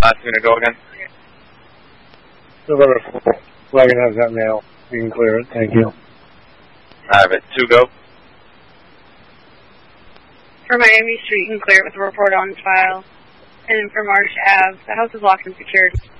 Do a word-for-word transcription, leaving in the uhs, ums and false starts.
Last minute go again. November four. Wagon has that mail. You can clear it. Thank you. I have it. Two go. For Miami Street, you can clear it with a report on file. And for Marsh Ave, the house is locked and secured.